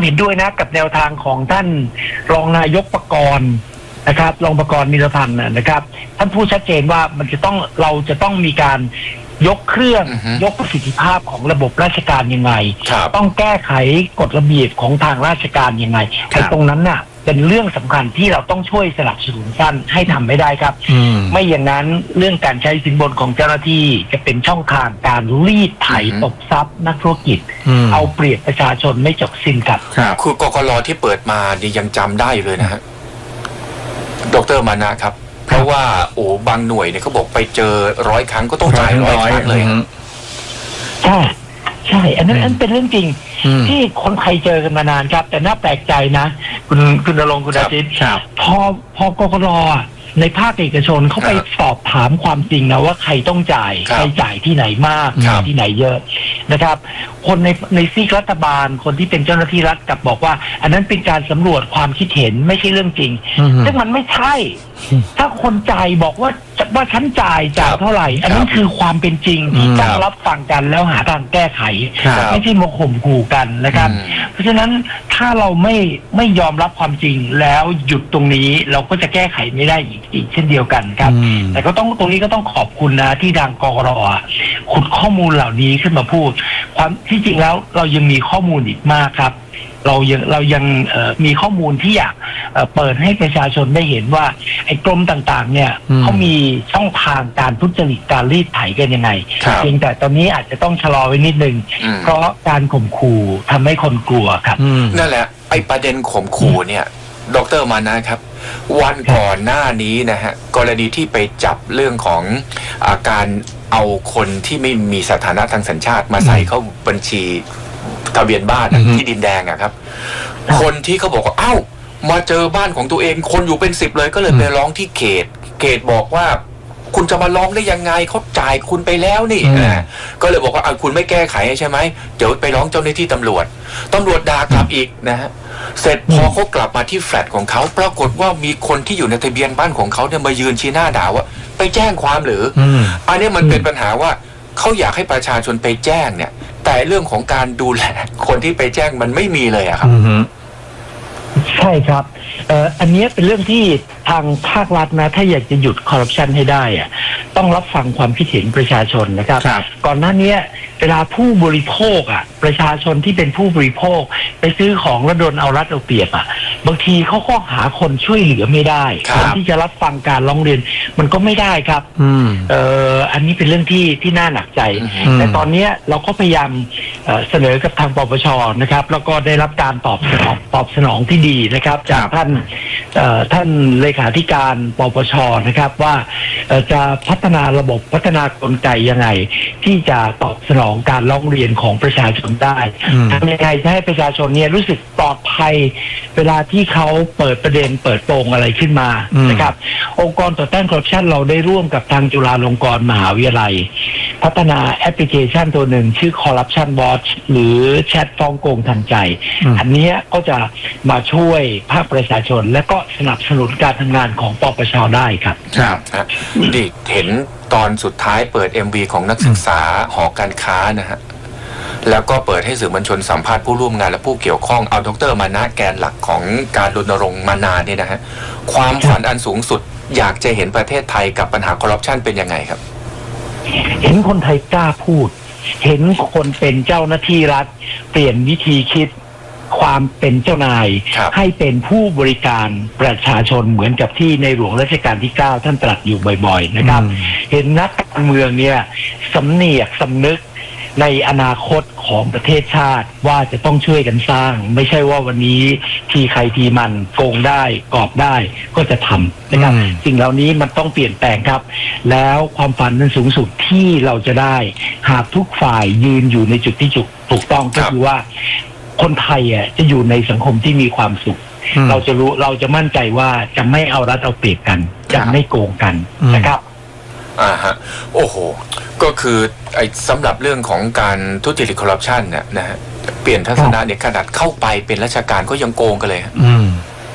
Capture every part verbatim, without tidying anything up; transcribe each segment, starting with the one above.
เห็นด้วยนะกับแนวทางของท่านรองนายกปกรณ์นะครับรองปกรณ์นิรพันธ์นะครับท่านพูดชัดเจนว่ามันจะต้องเราจะต้องมีการยกเครื่อง uh-huh. ยกประสิทธิภาพของระบบราชการยังไงต้องแก้ไขกฎระเบียบของทางราชการยังไงไอ้ตรงนั้นน่ะเป็นเรื่องสำคัญที่เราต้องช่วยสนับสนุนท่านให้ทำไม่ได้ครับไม่อย่างนั้นเรื่องการใช้สินบนของเจ้าหน้าที่จะเป็นช่องทางการรีดไถตบทรัพย์นักธุรกิจเอาเปรียบประชาชนไม่จบสิ้นครับคือกกร.ที่เปิดมานี่ยังจำได้อยู่เลยนะฮะดร.มานะครับเพราะว่าโอ้บางหน่วยเนี่ยเขาบอกไปเจอร้อยครั้งก็ต้องจ่ายร้อยครั้งเลยใช่ใช่อันนั้นอันเป็นเรื่องจริงที่คนไทยเจอกันมานานครับแต่น่าแปลกใจนะคุณคุณณรงค์คุณอาทิตย์พอพอกกร.ในภาคเอกชนเขาไปสอบถามความจริงนะว่าใครต้องจ่ายใครจ่ายที่ไหนมากที่ไหนเยอะนะครับคนในในซีกรัฐบาลคนที่เป็นเจ้าหน้าที่รัฐกลับบอกว่าอันนั้นเป็นการสำรวจความคิดเห็นไม่ใช่เรื่องจริงซึ่งมันไม่ใช่ถ้าคนจ่ายบอกว่าว่าฉันจ่ายจ่ายเท่าไหร่อันนั้นคือความเป็นจริงที่ต้องรับฟังกันแล้วหาทางแก้ไขไม่ใช่มาข่มขู่กันนะครับเพราะฉะนั้นถ้าเราไม่ไม่ยอมรับความจริงแล้วหยุดตรงนี้เราก็จะแก้ไขไม่ได้อีกอีกเช่นเดียวกันครับแต่ก็ต้องตรงนี้ก็ต้องขอบคุณนะที่ทางกกร.ขุดข้อมูลเหล่านี้ขึ้นมาพูดความที่จริงแล้วเรายังมีข้อมูลอีกมากครับเรายังเรายังมีข้อมูลที่อยากเปิดให้ประชาชนได้เห็นว่าไอ้กรมต่างๆเนี่ยเขามีช่องทางการทุจริตการรีดไถกันยังไงเพียงแต่ตอนนี้อาจจะต้องชะลอไว้นิดนึงเพราะการข่มขู่ทำให้คนกลัวครับนั่นแหละไอ้ประเด็นข่มขู่เนี่ยดร.มานะครับวันก่อนหน้านี้นะฮะกรณีที่ไปจับเรื่องของอาการเอาคนที่ไม่มีสถานะทางสัญชาติมาใส่เข้าบัญชีทะเบียนบ้านที่ดินแดงอะครับคนที่เขาบอกว่าเอ้ามาเจอบ้านของตัวเองคนอยู่เป็นสิบเลยก็เลยไปร้องที่เขตเขตบอกว่าคุณจะมาร้องได้ยังไงเขาจ่ายคุณไปแล้วนี่นะก็เลยบอกว่าเอาคุณไม่แก้ไขใช่ไหมเดี๋ยวไปร้องเจ้าหน้าที่ตำรวจตำรวจด่ากลับอีกนะฮะเสร็จพอเขากลับมาที่แฟลตของเขาปรากฏว่ามีคนที่อยู่ในทะเบียนบ้านของเขาเนี่ยมายืนชี้หน้าด่าว่าไปแจ้งความหรืออันนี้มันเป็นปัญหาว่าเขาอยากให้ประชาชนไปแจ้งเนี่ยแต่เรื่องของการดูแลคนที่ไปแจ้งมันไม่มีเลยอะครับใช่ครับเอ่ออันนี้เป็นเรื่องที่ทางภาครัฐนะถ้าอยากจะหยุดคอร์รัปชันให้ได้อะต้องรับฟังความคิดเห็นประชาชนนะครับก่อนหน้านี้เวลาผู้บริโภคอ่ะประชาชนที่เป็นผู้บริโภคไปซื้อของแล้วโดนเอารัดเอาเปรียบอ่ะบางทีเขาก็หาคนช่วยเหลือไม่ได้คนที่จะรับฟังการร้องเรียนมันก็ไม่ได้ครับเอ่ออันนี้เป็นเรื่องที่ที่น่าหนักใจแต่ตอนนี้เราก็พยายามเสนอกับทางปปช.นะครับแล้วก็ได้รับการตอบสนองตอบสนองที่ดีนะครับจากท่านท่านเลขาธิการปปช.นะครับว่าจะพัฒนาระบบพัฒนากลไกยังไงที่จะตอบสนองการร้องเรียนของประชาชนได้ทำยังไงจะให้ประชาชนเนี่ยรู้สึกปลอดภัยเวลาที่เขาเปิดประเด็นเปิดโปงอะไรขึ้นมานะครับองค์กรต่อต้านคอร์รัปชันเราได้ร่วมกับทางจุฬาลงกรณ์มหาวิทยาลัยพัฒนาแอปพลิเคชันตัวหนึ่งชื่อ Corruption Watch หรือแชทฟ้องโกงทันใจอันนี้ก็จะมาช่วยภาคประชาชนและก็สนับสนุนการทำงานของปปช.ได้ครับครับดิเห็นตอนสุดท้ายเปิด เอ็ม วี ของนักศึกษาหอการค้านะฮะแล้วก็เปิดให้สื่อมวลชนสัมภาษณ์ผู้ร่วมงานและผู้เกี่ยวข้องเอาดร.มานะแกนหลักของการรณรงค์มานานเนี่ยนะฮะความฝันอันสูงสุดอยากจะเห็นประเทศไทยกับปัญหาคอร์รัปชันเป็นยังไงครับเห็นคนไทยกล้าพูดเห็นคนเป็นเจ้าหน้าที่รัฐเปลี่ยนวิธีคิดความเป็นเจ้านายให้เป็นผู้บริการประชาชนเหมือนกับที่ในหลวงรัชกาลที่เก้าท่านตรัสอยู่บ่อยๆนะครับเห็นนักการเมืองเนี่ยสำเนียกสำนึกในอนาคตของประเทศชาติว่าจะต้องช่วยกันสร้างไม่ใช่ว่าวันนี้ทีใครทีมันโกงได้กอบได้ก็จะทำนะครับสิ่งเหล่านี้มันต้องเปลี่ยนแปลงครับแล้วความฝันนั้นสูงสุดที่เราจะได้หากทุกฝ่ายยืนอยู่ในจุดที่ถูกต้องก็คือว่าคนไทยอ่ะจะอยู่ในสังคมที่มีความสุขเราจะรู้เราจะมั่นใจว่าจะไม่เอารัดเอาเปรียบกันจะไม่โกงกันนะครับอ่าฮะโอ้โหก็คือไอ้สำหรับเรื่องของการทุจริตคอร์รัปชันเนี่ยนะฮะเปลี่ยนทัศนะเนี่ยขนาดเข้าไปเป็นราชการก็ยังโกงกันเลยอืม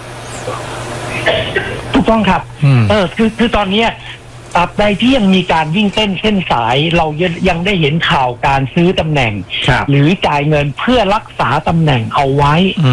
ถูกต้องครับเออคือคือตอนนี้ตราบใดที่ยังมีการวิ่งเต้นเส้นสายเรายังได้เห็นข่าวการซื้อตำแหน่งหรือจ่ายเงินเพื่อรักษาตำแหน่งเอาไว้